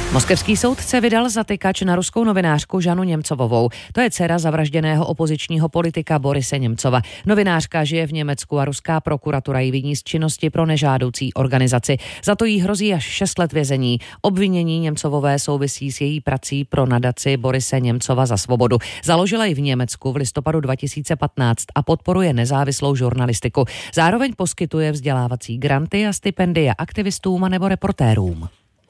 Moskevský soudce vydal zatykač na ruskou novinářku Žanu Němcovovou. To je dcera zavražděného opozičního politika Borise Němcova. Novinářka žije v Německu a ruská prokuratura ji viní z činnosti pro nežádoucí organizaci. Za to jí hrozí až 6 let vězení. Obvinění Němcovové souvisí s její prací pro nadaci Borise Němcova za svobodu. Založila ji v Německu v listopadu 2015 a podporuje nezávislou žurnalistiku. Zároveň poskytuje vzdělávací granty a stipendia aktivistům a nebo reportérům.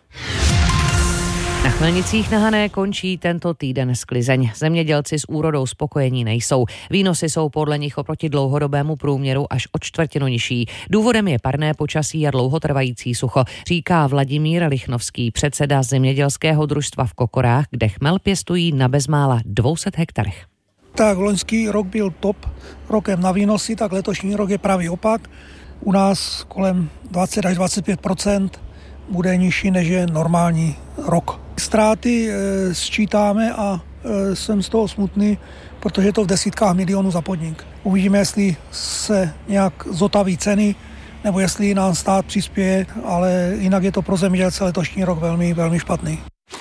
Na Chmelnicích na Hané končí tento týden sklizeň. Zemědělci s úrodou spokojení nejsou. Výnosy jsou podle nich oproti dlouhodobému průměru až o 1/4 nižší. Důvodem je parné počasí a dlouhotrvající sucho, říká Vladimír Lichnovský, předseda zemědělského družstva v Kokorách, kde chmel pěstují na bezmála 200 hektarech. Tak loňský rok byl top rokem na výnosy, tak letošní rok je pravý opak. U nás kolem 20 až 25% bude nižší než je normální rok. Ztráty sčítáme a jsem z toho smutný, protože je to v desítkách milionů za podnik. Uvidíme, jestli se nějak zotaví ceny, nebo jestli nám stát přispěje, ale jinak je to pro zemědělce letošní rok velmi, velmi špatný.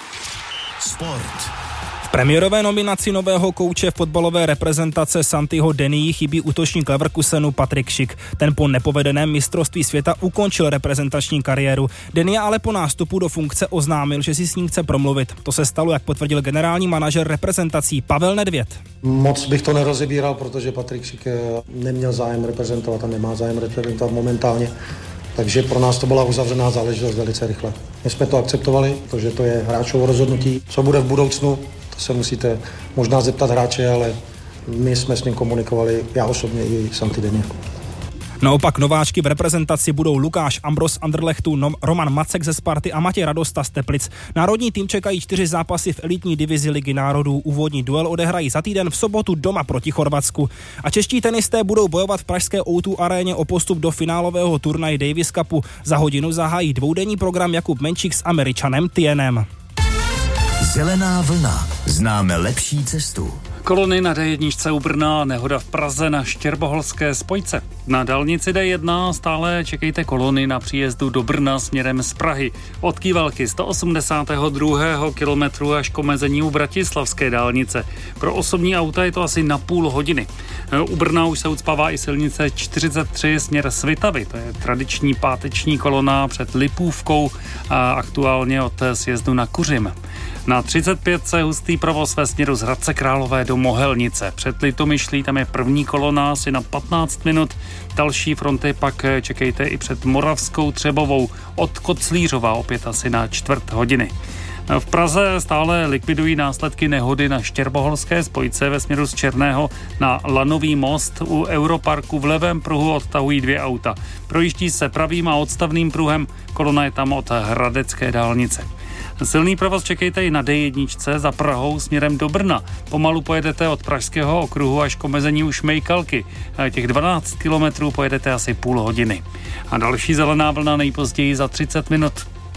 Sport. V premiérové nominaci nového kouče fotbalové reprezentace Santiho Denii chybí útočník Leverkusenu Patrik Schick. Ten po nepovedeném mistrovství světa ukončil reprezentační kariéru. Denia ale po nástupu do funkce oznámil, že si s ním chce promluvit. To se stalo, jak potvrdil generální manažer reprezentací Pavel Nedvěd. Moc bych to nerozebíral, protože Patrik Schick neměl zájem reprezentovat a nemá zájem reprezentovat momentálně. Takže pro nás to byla uzavřená záležitost velice rychle. My jsme to akceptovali, protože to je hráčovo rozhodnutí. Co bude v budoucnu, to se musíte možná zeptat hráče, ale my jsme s ním komunikovali, já osobně i Santi Denia. Naopak nováčky v reprezentaci budou Lukáš Ambros z Anderlechtu, Roman Macek ze Sparty a Matěj Radosta z Teplic. Národní tým čekají 4 zápasy v elitní divizi Ligy národů. Úvodní duel odehrají za týden v sobotu doma proti Chorvatsku. A čeští tenisté budou bojovat v pražské O2 aréně o postup do finálového turnaje Davis Cupu. Za hodinu zahájí dvoudenní program Jakub Menčík s Američanem Tienem. Zelená vlna. Známe lepší cestu. Kolony na D1 u Brna, nehoda v Praze na Štěrboholské spojce. Na dálnici D1 stále čekejte kolony na příjezdu do Brna směrem z Prahy. Od Kývalky 182. kilometru až k omezení u Bratislavské dálnice. Pro osobní auta je to asi na půl hodiny. U Brna už se ucpává i silnice 43 směr Svitavy. To je tradiční páteční kolona před Lipůvkou a aktuálně od sjezdu na Kuřim. Na 35 se hustý provoz ve směru z Hradce Králové do Mohelnice. Před Litomyšlí tam je první kolona asi na 15 minut. Další fronty pak čekejte i před Moravskou Třebovou od Koclířova opět asi na 1/4 hodiny. V Praze stále likvidují následky nehody na Štěrboholské spojce ve směru z Černého na Lanový most. U Europarku v levém pruhu odtahují 2 auta. Projíždí se pravým a odstavným pruhem, kolona je tam od Hradecké dálnice. Silný provoz čekejte i na D1 za Prahou směrem do Brna. Pomalu pojedete od Pražského okruhu až k omezení u Šmejkalky. Těch 12 kilometrů pojedete asi půl hodiny. A další zelená vlna nejpozději za 30 minut.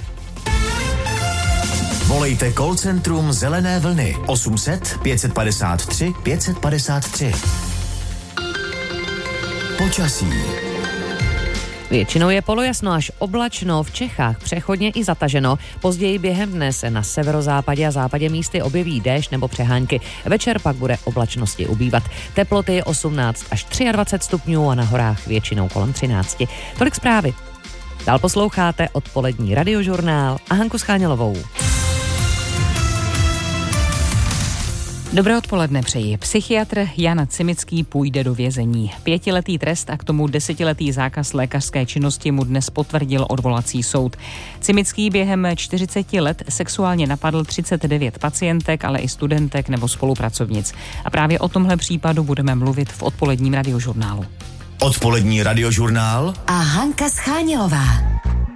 Volejte call centrum Zelené vlny 800 553 553. Počasí. Většinou je polojasno až oblačno, v Čechách přechodně i zataženo. Později během dne se na severozápadě a západě místy objeví déšť nebo přehánky. Večer pak bude oblačnosti ubývat. Teploty 18 až 23 stupňů a na horách většinou kolem 13. Tolik zprávy. Dál posloucháte odpolední radiožurnál a Hanku Schánělovou. Dobré odpoledne přeji. Psychiatr Jan Cimický půjde do vězení. 5letý trest a k tomu 10letý zákaz lékařské činnosti mu dnes potvrdil odvolací soud. Cimický během 40 let sexuálně napadl 39 pacientek, ale i studentek nebo spolupracovnic. A právě o tomhle případu budeme mluvit v odpoledním radiožurnálu. Odpolední radiožurnál a Hanka Schánělová.